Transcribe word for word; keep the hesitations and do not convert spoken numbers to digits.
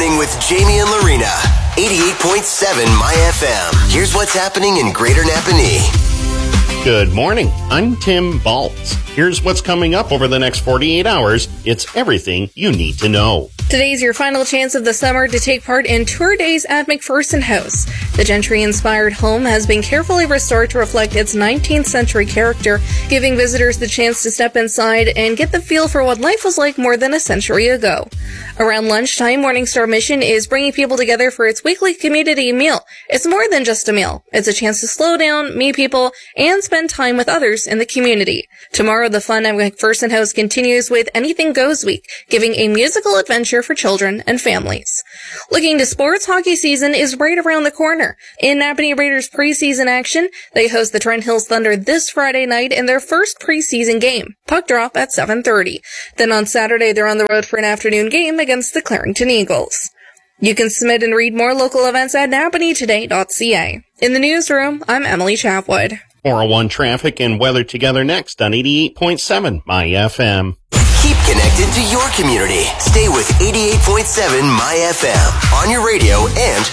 Morning with Jamie and Lorena. eighty-eight point seven My F M. Here's what's happening in Greater Napanee. Good morning. I'm Tim Baltz. Here's what's coming up over the next forty-eight hours. It's everything you need to know. Today's your final chance of the summer to take part in tour days at McPherson House. The Gentry-inspired home has been carefully restored to reflect its nineteenth century character, giving visitors the chance to step inside and get the feel for what life was like more than a century ago. Around lunchtime, Morningstar Mission is bringing people together for its weekly community meal. It's more than just a meal. It's a chance to slow down, meet people, and spend time with others in the community. Tomorrow, the fun at McPherson House continues with Anything Goes Week, giving a musical adventure for children and families. Looking to sports, hockey season is right around the corner. In Napanee Raiders preseason action, they host the Trent Hills Thunder this Friday night in their first preseason game. Puck drop at seven thirty. Then on Saturday, they're on the road for an afternoon game against the Clarington Eagles. You can submit and read more local events at napanee today dot c a. In the newsroom, I'm Emily Chapwood. four oh one traffic and weather together next on eighty-eight point seven My F M. Keep connected to your community. Stay with eighty-eight point seven My F M on your radio and